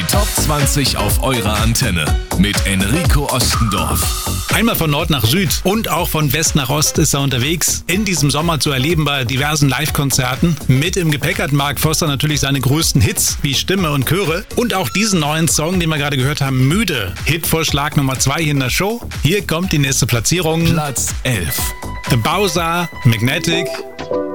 Top 20 auf eurer Antenne mit Enrico Ostendorf. Einmal von Nord nach Süd und auch von West nach Ost ist er unterwegs. In diesem Sommer zu erleben bei diversen Live-Konzerten. Mit im Gepäck hat Mark Forster natürlich seine größten Hits wie Stimme und Chöre. Und auch diesen neuen Song, den wir gerade gehört haben, Müde. Hitvorschlag Nummer 2 hier in der Show. Hier kommt die nächste Platzierung. Platz 11. Bowser, Magnetic.